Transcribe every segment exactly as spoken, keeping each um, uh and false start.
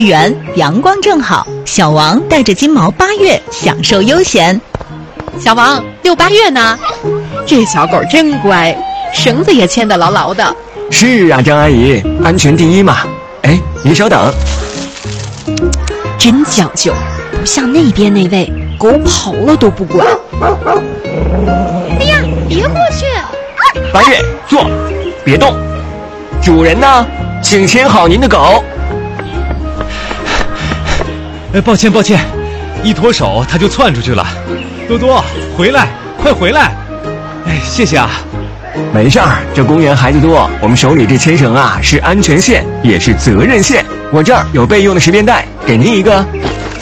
园阳光正好，小王带着金毛八月享受悠闲。 小王，遛八月呢？这小狗真乖，绳子也牵得牢牢的。 是啊，张阿姨，安全第一嘛。哎，您稍等。 真讲究，不像那边那位，狗跑了都不管。 哎呀，别过去！ 八月，坐，别动。主人呢？请牵好您的狗。 哎，抱歉抱歉，一脱手它就窜出去了。多多，回来，快回来！哎，谢谢啊。 没事儿，这公园孩子多，我们手里这牵绳啊是安全线，也是责任线。我这儿有备用的十便带，给您一个。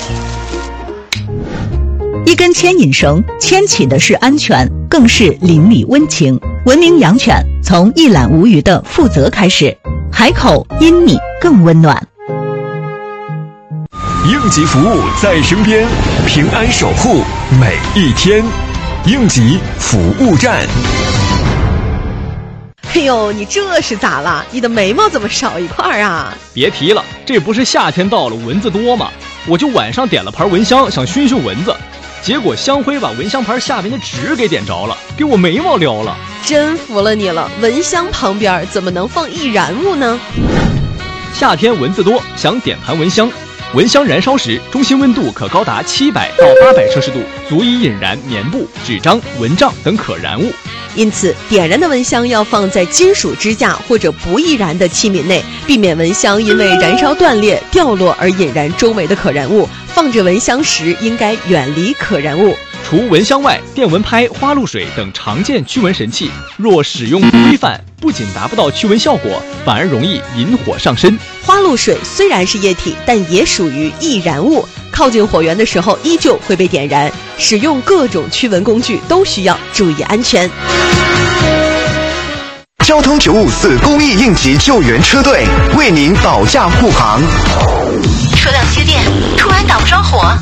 一根牵引绳，牵起的是安全，更是邻里温情。文明养犬，从一览无余的负责开始，海口因你更温暖。 应急服务在身边，平安守护每一天。应急服务站。 哎呦，你这是咋了？你的眉毛怎么少一块啊？ 别提了，这不是夏天到了，蚊子多吗？我就晚上点了盘蚊香，想熏熏蚊子，结果香灰把蚊香盘下面的纸给点着了，给我眉毛撩了。 真服了你了，蚊香旁边怎么能放易燃物呢？ 夏天蚊子多，想点盘蚊香。蚊香燃烧时，中心温度可高达七百到八百摄氏度，足以引燃棉布、纸张、蚊帐等可燃物。 因此，点燃的蚊香要放在金属支架或者不易燃的器皿内，避免蚊香因为燃烧断裂、掉落而引燃周围的可燃物。放置蚊香时，应该远离可燃物。 除蚊香外，电蚊拍、花露水等常见驱蚊神器，若使用不规范，不仅达不到驱蚊效果，反而容易引火上身。 花露水虽然是液体，但也属于易燃物，靠近火源的时候依旧会被点燃。使用各种驱蚊工具都需要注意安全。 交通九五四公益应急救援车队为您保驾护航。 车辆接电，突然打不着火。